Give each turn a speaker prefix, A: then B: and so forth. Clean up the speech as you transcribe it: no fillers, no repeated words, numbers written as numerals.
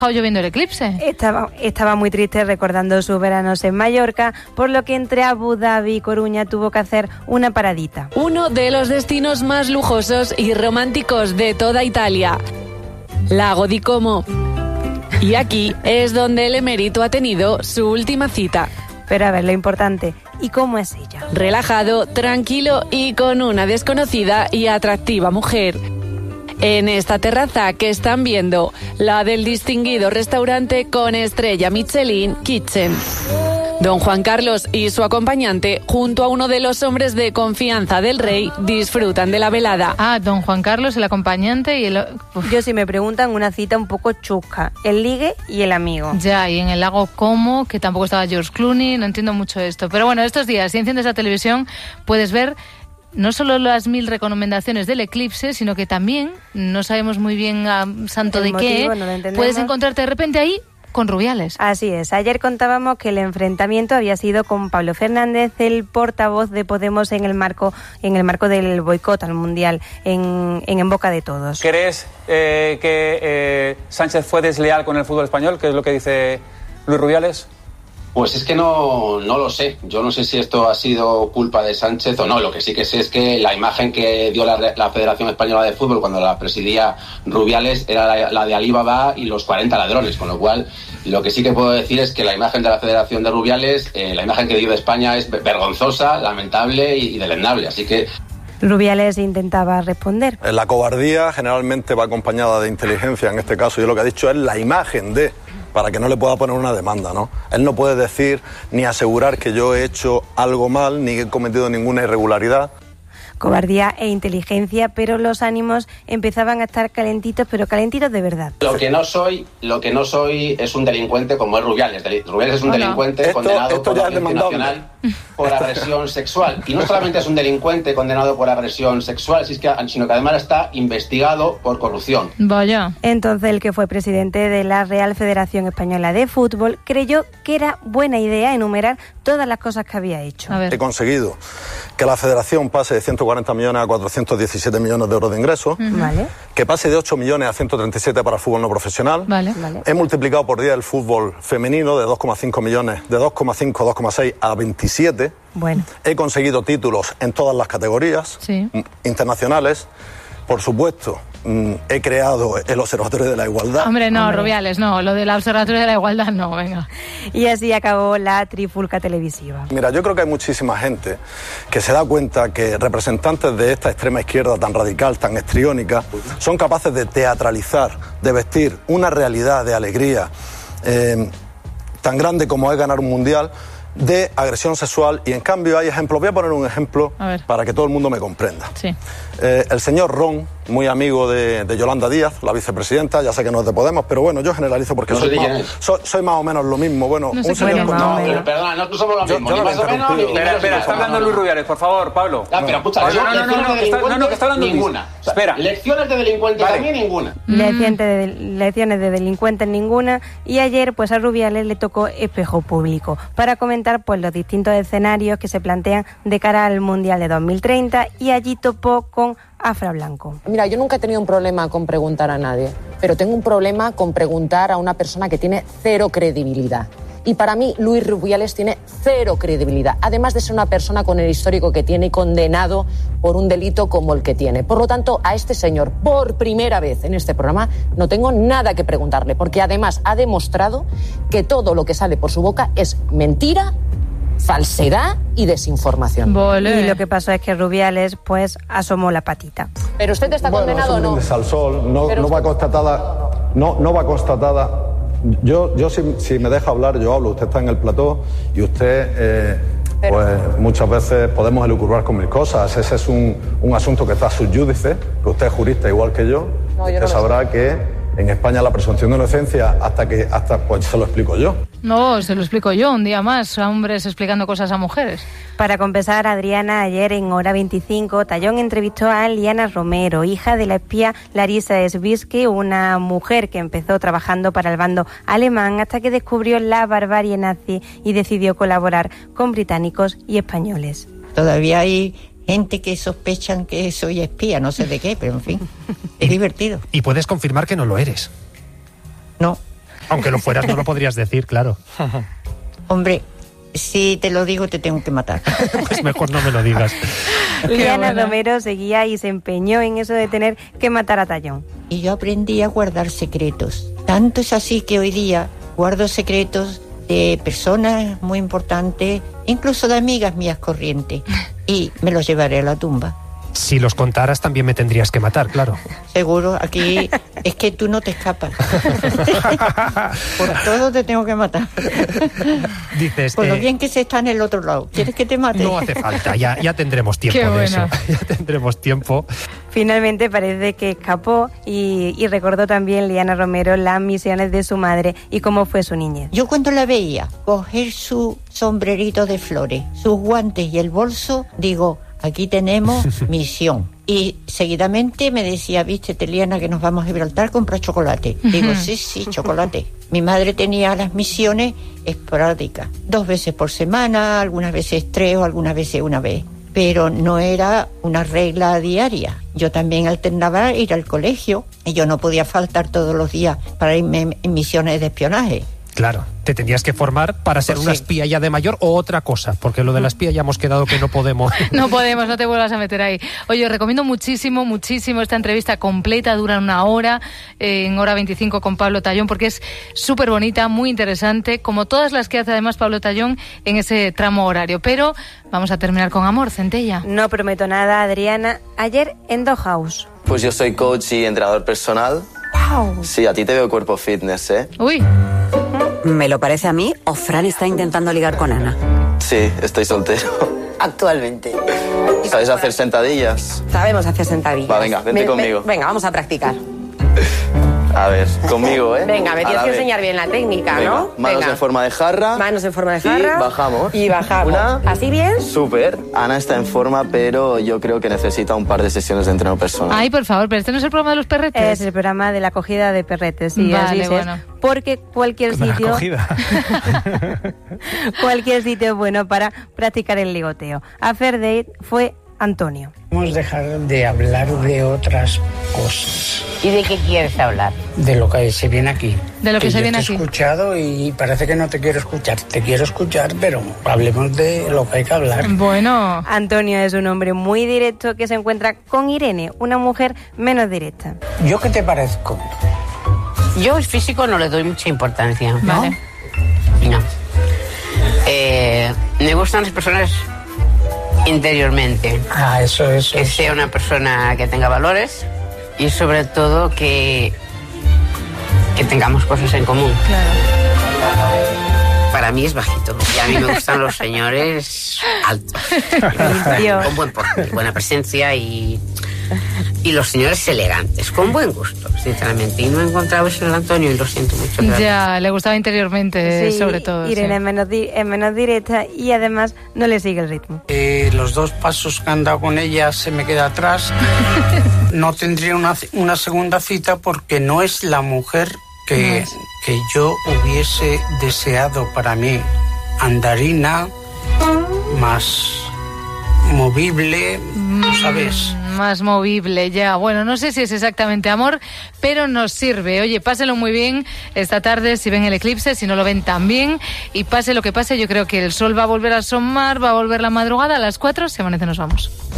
A: lloviendo el eclipse.
B: Estaba muy triste recordando sus veranos en Mallorca, por lo que entre Abu Dhabi y Coruña tuvo que hacer una paradita.
C: Uno de los destinos más lujosos y románticos de toda Italia, Lago di Como. Y aquí es donde el emérito ha tenido su última cita.
B: Pero a ver, lo importante, ¿y cómo es ella?
C: Relajado, tranquilo y con una desconocida y atractiva mujer. En esta terraza que están viendo, la del distinguido restaurante con estrella Michelin Kitchen. Don Juan Carlos y su acompañante, junto a uno de los hombres de confianza del rey, disfrutan de la velada.
A: Ah, don Juan Carlos, el acompañante y el...
B: Yo, si me preguntan, una cita un poco chusca. El ligue y el amigo.
A: Ya, y en el lago Como, que tampoco estaba George Clooney, no entiendo mucho esto. Pero bueno, estos días, si enciendes la televisión, puedes ver no solo las 1000 recomendaciones del eclipse, sino que también, no sabemos muy bien a santo de qué, puedes encontrarte de repente ahí con Rubiales.
B: Así es. Ayer contábamos que el enfrentamiento había sido con Pablo Fernández, el portavoz de Podemos en el marco del boicot al Mundial, en boca de todos.
D: ¿Crees que Sánchez fue desleal con el fútbol español? ¿Qué es lo que dice Luis Rubiales?
E: Pues es que no lo sé. Yo no sé si esto ha sido culpa de Sánchez o no. Lo que sí que sé es que la imagen que dio la Federación Española de Fútbol cuando la presidía Rubiales era la de Alibaba y los 40 ladrones. Con lo cual, lo que sí que puedo decir es que la imagen de la Federación de Rubiales, la imagen que dio de España es vergonzosa, lamentable y deleznable. Así que...
B: Rubiales intentaba responder.
F: La cobardía generalmente va acompañada de inteligencia. En este caso, yo lo que ha dicho es la imagen de... para que no le pueda poner una demanda, ¿no? Él no puede decir ni asegurar que yo he hecho algo mal, ni he cometido ninguna irregularidad.
B: Cobardía e inteligencia, pero los ánimos empezaban a estar calentitos, pero calentitos de verdad.
E: Lo que no soy es un delincuente como es Rubiales. Rubiales es un delincuente condenado por la Audiencia Nacional por agresión sexual. Y no solamente es un delincuente condenado por agresión sexual, sino que además está investigado por corrupción.
A: Vaya.
B: Entonces, el que fue presidente de la Real Federación Española de Fútbol creyó que era buena idea enumerar todas las cosas que había hecho.
F: He conseguido que la federación pase de 140 millones a 417 millones de euros de ingresos,
B: Vale.
F: que pase de 8 millones a 137 para el fútbol no profesional.
A: Vale.
F: He multiplicado por 10 el fútbol femenino de 2,5 millones, de 2,5 a 2,6 a 27.
B: Bueno.
F: He conseguido títulos en todas las categorías internacionales. Por supuesto, he creado el Observatorio de la Igualdad.
A: Hombre, Rubiales, no, lo del Observatorio de la Igualdad no, venga.
B: Y así acabó la trifulca televisiva.
F: Mira, yo creo que hay muchísima gente que se da cuenta que representantes de esta extrema izquierda tan radical, tan histriónica, son capaces de teatralizar, de vestir una realidad de alegría tan grande como es ganar un mundial, de agresión sexual, y en cambio hay ejemplos. Voy a poner un ejemplo para que todo el mundo me comprenda.
A: Sí.
F: El señor Ron, muy amigo de Yolanda Díaz, la vicepresidenta, ya sé que no es de Podemos, pero bueno, yo generalizo porque soy más o menos lo mismo. Bueno,
E: no
F: un señor con...
E: perdona, nosotros somos lo mismo, ni más o menos.
D: Espera, está hablando Luis Rubiales, por favor, Pablo.
E: Pero escucha,
D: que está hablando
E: ninguna.
D: Espera.
E: Lecciones de delincuentes también ninguna.
B: Lecciones de delincuentes ninguna. Y ayer, pues a Rubiales le tocó espejo público para comentar pues los distintos escenarios que se plantean de cara al Mundial de 2030, y allí topó con Afra Blanco.
G: Mira, yo nunca he tenido un problema con preguntar a nadie, pero tengo un problema con preguntar a una persona que tiene cero credibilidad. Y para mí, Luis Rubiales tiene cero credibilidad, además de ser una persona con el histórico que tiene y condenado por un delito como el que tiene. Por lo tanto, a este señor, por primera vez en este programa, no tengo nada que preguntarle, porque además ha demostrado que todo lo que sale por su boca es mentira, falsedad y desinformación.
B: Y lo que pasó es que Rubiales pues asomó la patita.
G: ¿Pero usted está condenado o no?
F: Al sol, no va constatada. Yo si me deja hablar, yo hablo. Usted está en el plató y usted pues muchas veces podemos elucubrar con mil cosas. Ese es un asunto que está a subjúdice, que usted es jurista igual que yo. Usted sabrá que en España la presunción de inocencia hasta pues se lo explico yo.
A: No, se lo explico yo, un día más, a hombres explicando cosas a mujeres.
B: Para compensar, Adriana, ayer en Hora 25, Tallón entrevistó a Liana Romero, hija de la espía Larisa Svirsky, una mujer que empezó trabajando para el bando alemán hasta que descubrió la barbarie nazi y decidió colaborar con británicos y españoles.
H: Todavía hay gente que sospechan que soy espía, no sé de qué, pero en fin, es divertido.
I: ¿Y puedes confirmar que no lo eres?
H: No.
I: Aunque lo fueras, no lo podrías decir, claro.
H: Hombre, si te lo digo, te tengo que matar.
I: Pues mejor no me lo digas.
B: Liana Romero seguía y se empeñó en eso de tener que matar a Tallón.
H: Y yo aprendí a guardar secretos. Tanto es así que hoy día guardo secretos de personas muy importantes, incluso de amigas mías corrientes, y me los llevaré a la tumba.
I: Si los contaras también me tendrías que matar, claro.
H: Seguro, aquí es que tú no te escapas. Por todo te tengo que matar.
I: Dices,
H: Por lo bien que se está en el otro lado. ¿Quieres que te mate?
I: No hace falta, ya tendremos tiempo
A: Qué
I: de eso.
A: bueno.
I: Ya tendremos tiempo.
B: Finalmente parece que escapó y recordó también Liana Romero las misiones de su madre y cómo fue su niñez.
H: Yo cuando la veía coger su sombrerito de flores, sus guantes y el bolso, digo, aquí tenemos misión. Y seguidamente me decía, vístete, Liana, que nos vamos a Gibraltar a comprar chocolate. Digo, sí, chocolate. Mi madre tenía las misiones esporádicas, 2 veces por semana, algunas veces 3 o algunas veces 1 vez. Pero no era una regla diaria. Yo también alternaba ir al colegio y yo no podía faltar todos los días para irme en misiones de espionaje.
I: Claro, te tendrías que formar para ser una espía ya de mayor o otra cosa, porque lo de la espía ya hemos quedado que no podemos.
A: No podemos, no te vuelvas a meter ahí. Oye, os recomiendo muchísimo esta entrevista completa, dura 1 hora, en Hora 25 con Pablo Tallón, porque es súper bonita, muy interesante, como todas las que hace además Pablo Tallón en ese tramo horario. Pero vamos a terminar con amor, Centella.
B: No prometo nada, Adriana. Ayer en Dohaus.
J: Pues yo soy coach y entrenador personal.
B: ¡Wow!
J: Sí, a ti te veo cuerpo fitness, ¿eh?
A: Uy.
K: ¿Me lo parece a mí o Fran está intentando ligar con Ana?
J: Sí, estoy soltero.
K: Actualmente.
J: ¿Sabes hacer sentadillas?
K: Sabemos hacer sentadillas.
J: Va, venga, vente conmigo.
K: Venga, vamos a practicar.
J: A ver, conmigo, ¿eh?
K: Venga, me
J: A
K: tienes
J: la
K: que
J: vez.
K: enseñar bien la técnica,
J: Venga,
K: ¿no?
J: manos
K: Venga.
J: en forma de jarra.
K: Manos en forma de jarra.
J: Y bajamos.
K: Y bajamos. ¿Así bien?
J: Súper. Ana está en forma, pero yo creo que necesita un par de sesiones de entreno personal.
A: Ay, por favor, pero este no es el programa de los perretes.
B: Es el programa de la acogida de perretes, sí,
A: Vale,
B: así es.
A: bueno.
B: Porque cualquier sitio cualquier sitio es bueno para practicar el ligoteo. A fair date fue Antonio.
L: Vamos a dejar de hablar de otras cosas.
K: ¿Y de qué quieres hablar?
L: De lo que se viene aquí.
A: De lo que se
L: yo
A: viene
L: te
A: aquí.
L: he escuchado y parece que no te quiero escuchar. Te quiero escuchar, pero hablemos de lo que hay que hablar.
A: Bueno.
B: Antonio es un hombre muy directo que se encuentra con Irene, una mujer menos directa.
L: ¿Yo qué te parezco?
M: Yo el físico no le doy mucha importancia.
A: Vale.
M: No. Me gustan las personas interiormente.
L: Ah, eso.
M: Que sea una persona que tenga valores y sobre todo que tengamos cosas en común.
A: Claro.
M: Para mí es bajito y a mí me gustan los señores altos. Con buen porte, buena presencia y los señores elegantes, con buen gusto, sinceramente. Y no he encontrado eso en el Antonio y lo siento mucho. Claro.
A: Ya, le gustaba interiormente,
B: Sí,
A: sobre todo.
B: Irene
A: sí.
B: es menos directa y además no le sigue el ritmo.
L: Los 2 pasos que han dado con ella se me queda atrás. No tendría una segunda cita porque no es la mujer que yo hubiese deseado para mí. Andarina, más movible, ¿sabes?
A: Más movible, ya. Bueno, no sé si es exactamente amor, pero nos sirve. Oye, páselo muy bien esta tarde si ven el eclipse, si no lo ven también. Y pase lo que pase, yo creo que el sol va a volver a asomar, va a volver la madrugada a las 4, se amanece, nos vamos.